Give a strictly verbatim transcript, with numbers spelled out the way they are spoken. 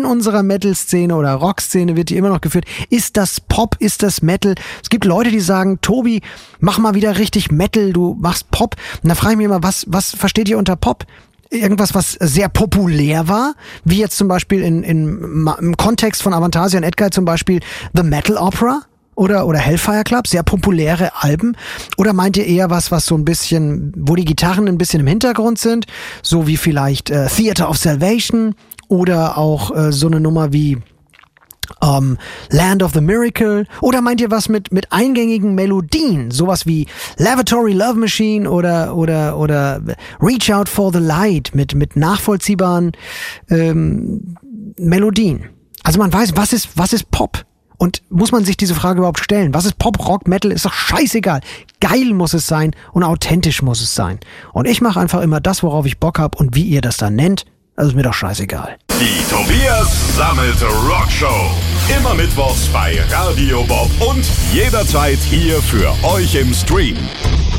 in unserer Metal-Szene oder Rock-Szene wird die immer noch geführt. Ist das Pop? Ist das Metal? Es gibt Leute, die sagen, Tobi, mach mal wieder richtig Metal, du machst Pop. Und da frage ich mich immer, was, was versteht ihr unter Pop? Irgendwas, was sehr populär war, wie jetzt zum Beispiel in, in, im Kontext von Avantasia und Edguy zum Beispiel The Metal Opera oder, oder Hellfire Club, sehr populäre Alben? Oder meint ihr eher was, was so ein bisschen, wo die Gitarren ein bisschen im Hintergrund sind, so wie vielleicht äh, Theater of Salvation oder auch äh, so eine Nummer wie Um, Land of the Miracle? Oder meint ihr was mit mit eingängigen Melodien, sowas wie Lavatory Love Machine oder oder oder Reach Out for the Light mit mit nachvollziehbaren ähm, Melodien? Also man weiß, was ist was ist Pop? Und muss man sich diese Frage überhaupt stellen? Was ist Pop, Rock, Metal? Ist doch scheißegal. Geil muss es sein und authentisch muss es sein. Und ich mache einfach immer das, worauf ich Bock hab, und wie ihr das dann nennt, das ist mir doch scheißegal. Die Tobias Sammelt Rockshow. Immer mittwochs bei Radio Bob und jederzeit hier für euch im Stream.